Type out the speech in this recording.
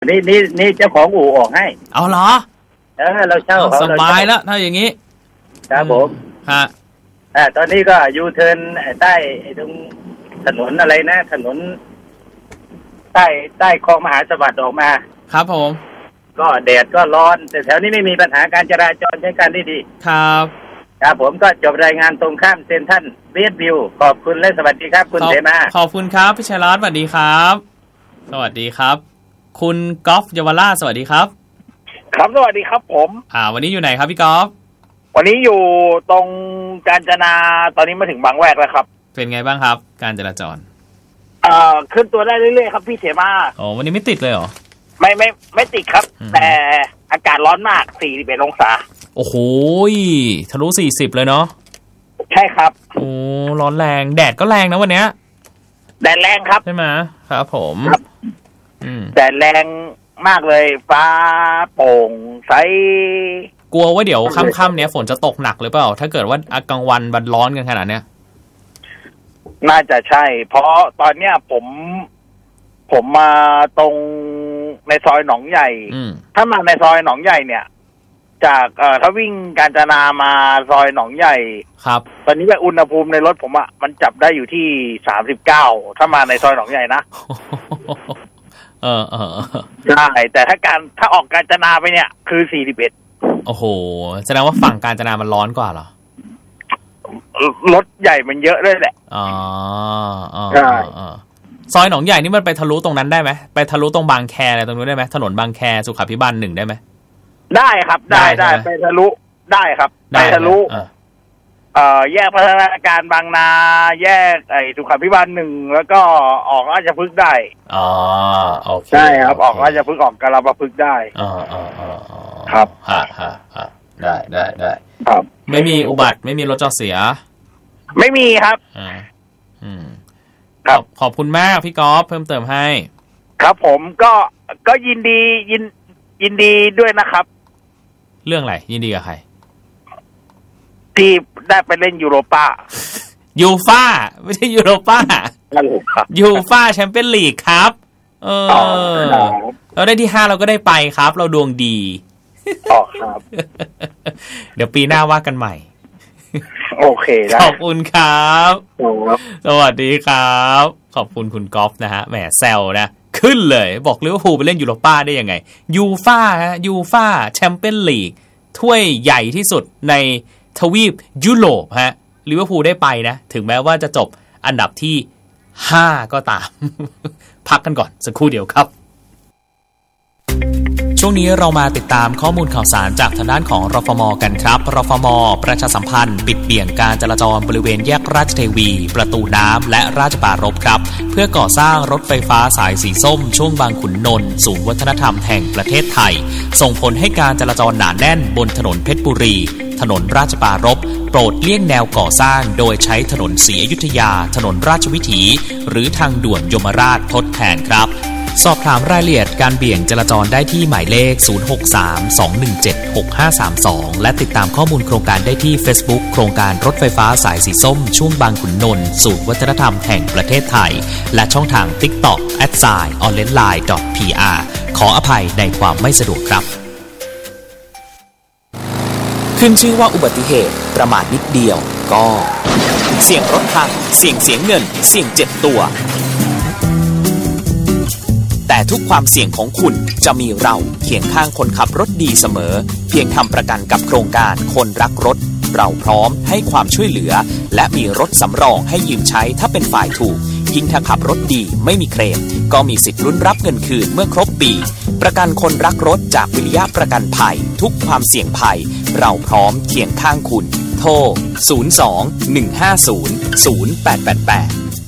นี่เจ้าของอู่ออกให้เอาเหรอเราเช่าเขาสบายแล้วถ้าอย่างนี้ครับผมฮะตอนนี้ก็ยูเทิร์นใต้ตรงถนนอะไรนะถนนใต้คลองมหาสวัสดิ์ออกมาครับผมก็แดดก็ร้อนแต่แถวนี้ไม่มีปัญหาการจราจรใช้การได้ดีครับผมก็จบรายงานตรงข้ามเซ็นทรัลเวสต์วิวขอบคุณและสวัสดีครับคุณเสมาขอบคุณครับพี่ชัยรัตน์สวัสดีครับสวัสดีครับคุณกอล์ฟเยาวราชสวัสดีครับครับสวัสดีครับผมวันนี้อยู่ไหนครับพี่กอล์ฟวันนี้อยู่ตรงกาญจนาตอนนี้มาถึงบางแวกแล้วครับเป็นไงบ้างครับการจราจรขึ้นตัวได้เรื่อยๆครับพี่เสมาวันนี้ไม่ติดเลยเหรอไม่ติดครับแต่อากาศร้อนมาก41องศาโอ้โหทะลุ40เลยเนาะใช่ครับร้อนแรงแดดก็แรงนะวันเนี้ยแดดแรงครับใช่ไหมครับผมแดดแรงมากเลยฟ้าโปร่งใสกลัวว่าเดี๋ยวค่ำๆเนี้ยฝนจะตกหนักหรือเปล่าถ้าเกิดว่ากลางวันมันร้อนกันขนาดเนี้ยน่าจะใช่เพราะตอนเนี้ยผมมาตรงในซอยหนองใหญ่ถ้ามาในซอยหนองใหญ่เนี่ยจากถ้าวิ่งกาญจนามาซอยหนองใหญ่ครับตอนนี้แบบอุณหภูมิในรถผมมันจับได้อยู่ที่39ถ้ามาในซอยหนองใหญ่นะใช่แต่ถ้าออกกาญจนาไปเนี่ยคือ41 โอ้โหแสดงว่าฝั่งกาญจนามันร้อนกว่าเหรอรถใหญ่มันเยอะด้วยแหละใช่ซอยหนองใหญ่นี่มันไปทะลุตรงนั้นได้ไหมไปทะลุตรงบางแคอะไรตรงนู้นได้ไหมถนนบางแคสุขาภิบาล1ได้ไหมได้ครับได้ไปทะลุได้ครับไปทะลุแยกพัฒนาการบางนาแยกสุขาภิบาล1แล้วก็ออกราชพฤกษ์ได้โอเคใช่ครับออกราชพฤกษ์ออกกาฬปพฤกษ์ได้ครับได้ครับไม่มีอุบัติไม่มีรถจอดเสียไม่มีครับครับขอบคุณมากพี่กอล์ฟเพิ่มเติมให้ครับผมก็ยินดีด้วยนะครับเรื่องอะไรยินดีกับใครที่ได้ไปเล่นยูโรป้าไม่ใช่ยูโรป้ายูฟ่าแชมเปี้ยนลีกครับเราได้ที่5เราก็ได้ไปครับเราดวงดีครับเดี๋ยวปีหน้าว่ากันใหม่โอเคได้ขอบคุณครับสวัสดีครับขอบคุณคุณกอล์ฟนะฮะแหมแซวนะขึ้นเลยบอกลิเวอร์พูลไปเล่นยูโรป้าได้ยังไงยูฟ่าแชมเปี้ยนลีกถ้วยใหญ่ที่สุดในทวีปยุโรปฮะลิเวอร์พูลได้ไปนะถึงแม้ว่าจะจบอันดับที่5ก็ตามพักกันก่อนสักครู่เดียวครับช่วงนี้เรามาติดตามข้อมูลข่าวสารจากทางด้านของรฟม.กันครับรฟม.ประชาสัมพันธ์ปิดเบี่ยงการจราจรบริเวณแยกราชเทวีประตูน้ำและราชปรารภครับเพื่อก่อสร้างรถไฟฟ้าสายสีส้มช่วงบางขุนนนท์ศูนย์วัฒนธรรมแห่งประเทศไทยส่งผลให้การจราจรหนาแน่นบนถนนเพชรบุรีถนนราชปรารภโปรดเลี่ยงแนวก่อสร้างโดยใช้ถนนศรีอยุธยาถนนราชวิถีหรือทางด่วนยมราชทดแทนครับสอบถามรายละเอียดการเบี่ยงจราจรได้ที่หมายเลข 063-217-6532 และติดตามข้อมูลโครงการได้ที่ Facebook โครงการรถไฟฟ้าสายสีส้มช่วงบางขุนนนท์ศูนย์วัฒนธรรมแห่งประเทศไทยและช่องทาง TikTok @onlinelive.pr ขออภัยในความไม่สะดวกครับขึ้นชื่อว่าอุบัติเหตุประมาทนิดเดียวก็เสี่ยงรถพังเสี่ยงเงินเสี่ยงเจ็บตัวแต่ทุกความเสี่ยงของคุณจะมีเราเคียงข้างคนขับรถดีเสมอเพียงทำประกันกับโครงการคนรักรถเราพร้อมให้ความช่วยเหลือและมีรถสำรองให้ยืมใช้ถ้าเป็นฝ่ายถูกยิ่งถ้าขับรถดีไม่มีเคลมก็มีสิทธิ์ลุ้นรับเงินคืนเมื่อครบปีประกันคนรักรถจากวิริยะประกันภัยทุกความเสี่ยงภัยเราพร้อมเคียงข้างคุณโทร 02-150-0888